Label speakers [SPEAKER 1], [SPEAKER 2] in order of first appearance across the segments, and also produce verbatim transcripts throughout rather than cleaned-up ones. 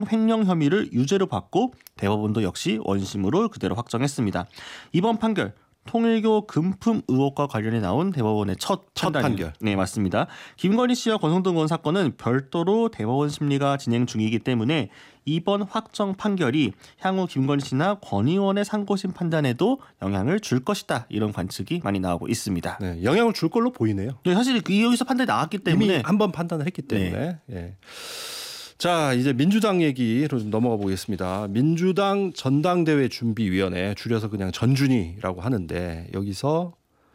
[SPEAKER 1] 횡령 혐의를 유죄로 받고 대법원도 역시 원심으로 그대로 확정했습니다. 이번 판결 통일교 금품 의혹과 관련해 나온 대법원의 첫,
[SPEAKER 2] 첫 판결.
[SPEAKER 1] 네, 맞습니다. 김건희 씨와 권성동 의원 사건은 별도로 대법원 심리가 진행 중이기 때문에 이번 확정 판결이 향후 김건희 씨나 권 의원의 상고심 판단에도 영향을 줄 것이다. 이런 관측이 많이 나오고 있습니다.
[SPEAKER 2] 네, 영향을 줄 걸로 보이네요.
[SPEAKER 1] 네, 사실 여기서 판단이 나왔기 때문에
[SPEAKER 2] 이미 한 번 판단을 했기 때문에. 네. 예. 자, 이제 민주당 얘기로 좀 넘어가 보겠습니다. 민주당 전당대회 준비위원회, 줄여서 그냥 전준위라고 하는데 여기서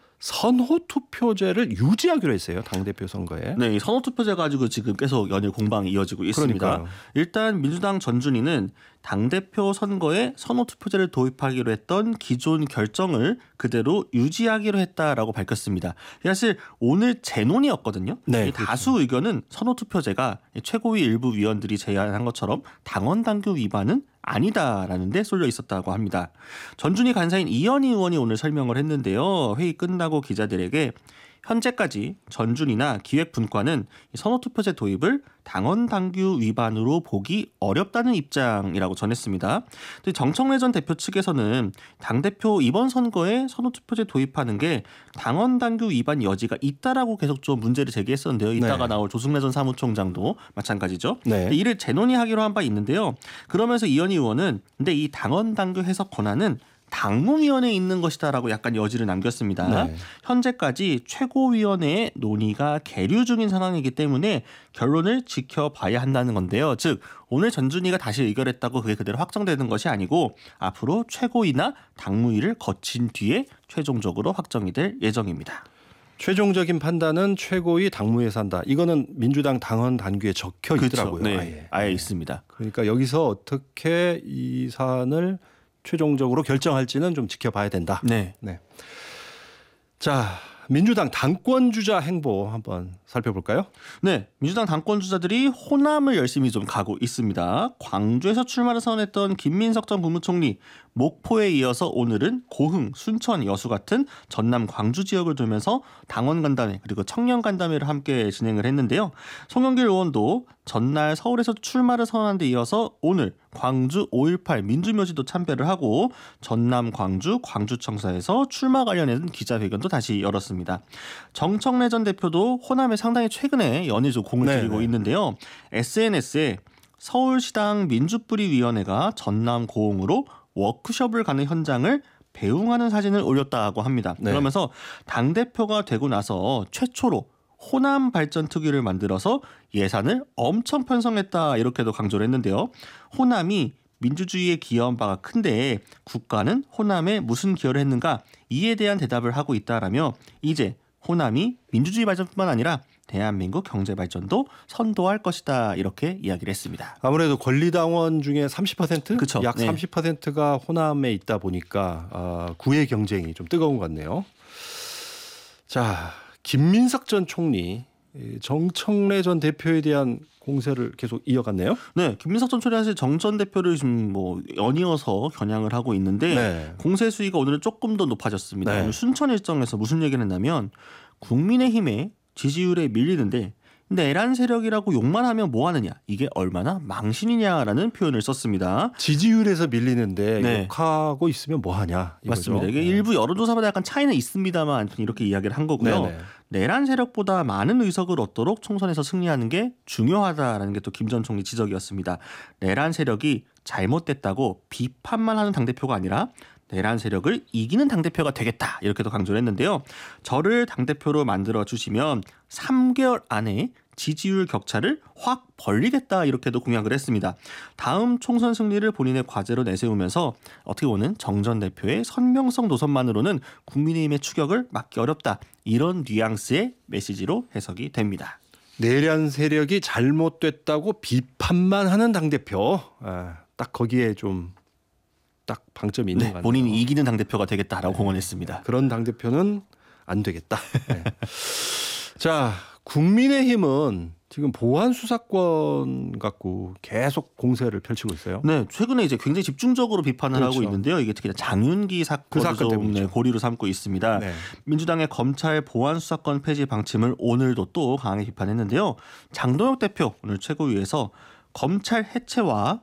[SPEAKER 2] 선호투표제를 유지하기로 했어요. 당대표 선거에.
[SPEAKER 1] 네, 이 선호투표제 가지고 지금 계속 연일 공방이 이어지고 있습니다.
[SPEAKER 2] 그러니까요.
[SPEAKER 1] 일단 민주당 전준위는 당대표 선거에 선호투표제를 도입하기로 했던 기존 결정을 그대로 유지하기로 했다라고 밝혔습니다. 사실 오늘 재논이었거든요.
[SPEAKER 2] 네,
[SPEAKER 1] 이 다수 의견은 선호투표제가 최고위 일부 위원들이 제안한 것처럼 당원당규 위반은 아니다라는 데 쏠려 있었다고 합니다. 전준희 간사인 이현희 의원이 오늘 설명을 했는데요. 회의 끝나고 기자들에게 현재까지 전준이나 기획분과는 선호투표제 도입을 당원당규 위반으로 보기 어렵다는 입장이라고 전했습니다. 정청래 전 대표 측에서는 당대표 이번 선거에 선호투표제 도입하는 게 당원당규 위반 여지가 있다라고 계속 좀 문제를 제기했었는데요. 이따가 네. 나올 조승래 전 사무총장도 마찬가지죠. 네. 이를 재논의하기로 한 바 있는데요. 그러면서 이현희 의원은 근데 이 당원당규 해석 권한은 당무위원회에 있는 것이다라고 약간 여지를 남겼습니다. 네. 현재까지 최고위원회의 논의가 계류 중인 상황이기 때문에 결론을 지켜봐야 한다는 건데요. 즉 오늘 전준희가 다시 의결했다고 그게 그대로 확정되는 것이 아니고 앞으로 최고위나 당무위를 거친 뒤에 최종적으로 확정이 될 예정입니다.
[SPEAKER 2] 최종적인 판단은 최고위 당무위에서 한다. 이거는 민주당 당원 단규에 적혀
[SPEAKER 1] 그렇죠.
[SPEAKER 2] 있더라고요.
[SPEAKER 1] 네.
[SPEAKER 2] 아예.
[SPEAKER 1] 아예 있습니다.
[SPEAKER 2] 그러니까 여기서 어떻게 이 사안을 최종적으로 결정할지는 좀 지켜봐야 된다.
[SPEAKER 1] 네.
[SPEAKER 2] 네. 자, 민주당 당권 주자 행보 한번 살펴볼까요?
[SPEAKER 1] 네, 민주당 당권 주자들이 호남을 열심히 좀 가고 있습니다. 광주에서 출마를 선언했던 김민석 전 국무총리, 목포에 이어서 오늘은 고흥, 순천, 여수 같은 전남 광주 지역을 돌면서 당원 간담회 그리고 청년 간담회를 함께 진행을 했는데요. 송영길 의원도 전날 서울에서 출마를 선언한 데 이어서 오늘 광주 오일팔 민주묘지도 참배를 하고 전남 광주 광주청사에서 출마 관련된 기자회견도 다시 열었습니다. 정청래 전 대표도 호남에 상당히 최근에 연일 좀 공을
[SPEAKER 2] 네네.
[SPEAKER 1] 들이고 있는데요. 에스엔에스에 서울시당 민주뿌리위원회가 전남 고흥으로 워크숍을 가는 현장을 배웅하는 사진을 올렸다고 합니다. 네. 그러면서 당대표가 되고 나서 최초로 호남 발전 특위를 만들어서 예산을 엄청 편성했다 이렇게도 강조를 했는데요. 호남이 민주주의에 기여한 바가 큰데 국가는 호남에 무슨 기여를 했는가 이에 대한 대답을 하고 있다라며 이제 호남이 민주주의 발전뿐만 아니라 대한민국 경제 발전도 선도할 것이다 이렇게 이야기를 했습니다.
[SPEAKER 2] 아무래도 권리당원 중에 삼십 퍼센트?
[SPEAKER 1] 그쵸.
[SPEAKER 2] 약
[SPEAKER 1] 네.
[SPEAKER 2] 삼십 퍼센트가 호남에 있다 보니까 어, 구애 경쟁이 좀 뜨거운 것 같네요. 자, 김민석 전 총리, 정청래 전 대표에 대한 공세를 계속 이어갔네요.
[SPEAKER 1] 네, 김민석 전 총리 사실 정 전 대표를 지금 뭐 연이어서 겨냥을 하고 있는데 네. 공세 수위가 오늘은 조금 더 높아졌습니다. 네. 오늘 순천 일정에서 무슨 얘기를 했냐면 국민의힘에 지지율에 밀리는데 내란 세력이라고 욕만 하면 뭐 하느냐 이게 얼마나 망신이냐라는 표현을 썼습니다.
[SPEAKER 2] 지지율에서 밀리는데
[SPEAKER 1] 네.
[SPEAKER 2] 욕하고 있으면 뭐 하냐 이거죠.
[SPEAKER 1] 맞습니다. 이게
[SPEAKER 2] 네.
[SPEAKER 1] 일부 여론조사마다 약간 차이는 있습니다만 이렇게 이야기를 한 거고요. 네네. 내란 세력보다 많은 의석을 얻도록 총선에서 승리하는 게 중요하다라는 게 또 김 전 총리 지적이었습니다. 내란 세력이 잘못됐다고 비판만 하는 당대표가 아니라 내란 세력을 이기는 당대표가 되겠다 이렇게도 강조를 했는데요. 저를 당대표로 만들어주시면 삼 개월 안에 지지율 격차를 확 벌리겠다 이렇게도 공약을 했습니다. 다음 총선 승리를 본인의 과제로 내세우면서 어떻게 보면 정 전 대표의 선명성 노선만으로는 국민의힘의 추격을 막기 어렵다 이런 뉘앙스의 메시지로 해석이 됩니다.
[SPEAKER 2] 내란 세력이 잘못됐다고 비판만 하는 당대표 아, 딱 거기에 좀 딱 방점이 있는
[SPEAKER 1] 네,
[SPEAKER 2] 것 같네요.
[SPEAKER 1] 본인이 이기는 당대표가 되겠다라고 네. 공언했습니다.
[SPEAKER 2] 그런 당대표는 안 되겠다. 네. 자, 국민의힘은 지금 보안 수사권 갖고 계속 공세를 펼치고 있어요.
[SPEAKER 1] 네, 최근에 이제 굉장히 집중적으로 비판을
[SPEAKER 2] 그렇죠.
[SPEAKER 1] 하고 있는데요. 이게 특히 장윤기 사건을
[SPEAKER 2] 그 사건
[SPEAKER 1] 좀 네, 고리로 삼고 있습니다. 네. 민주당의 검찰 보안 수사권 폐지 방침을 오늘도 또 강하게 비판했는데요. 장동혁 대표 오늘 최고위에서 검찰 해체와